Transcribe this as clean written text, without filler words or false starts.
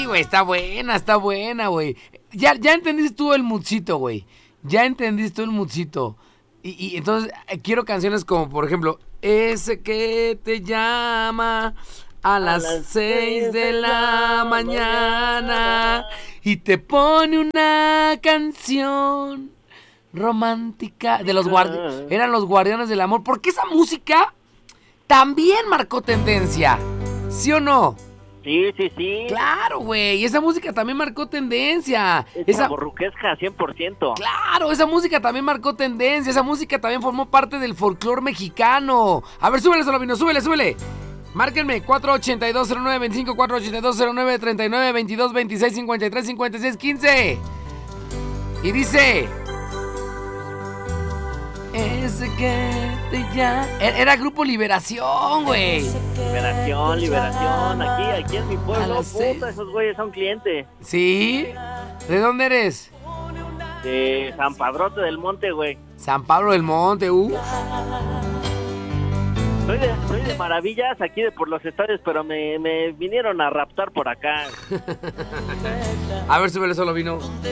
Sí, güey, está buena, güey. Ya entendiste tú el moodcito, güey. Ya entendiste tú el moodcito. Y entonces quiero canciones como, por ejemplo, ese que te llama a las 6 de la mañana y te pone una canción romántica de los eran los Guardianes del Amor. Porque esa música también marcó tendencia, ¿sí o no? Sí, sí, sí. Claro, güey, esa música también marcó tendencia. Esa borruquesca, 100%. Claro, esa música también marcó tendencia. Esa música también formó parte del folclore mexicano. A ver, súbele, Solovino, súbele. Márquenme 4820925, 4820939, 22 26 53 56 15. Y dice: ese que te llama. Era Grupo Liberación, güey. Liberación. Aquí en mi pueblo, puta, esos güeyes son clientes. ¿Sí? ¿De dónde eres? De San Padrote del Monte, güey. San Pablo del Monte, Soy de Maravillas, aquí de por los estadios, pero me vinieron a raptar por acá. A ver, súbele, Solovino.